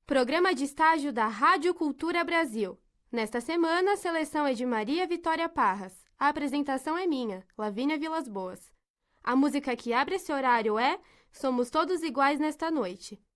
Programa de estágio da Rádio Cultura Brasil. Nesta semana, a seleção é de Maria Vitória Parras. A apresentação é minha, Lavínia Vilas Boas. A música que abre esse horário é Somos Todos Iguais Nesta Noite,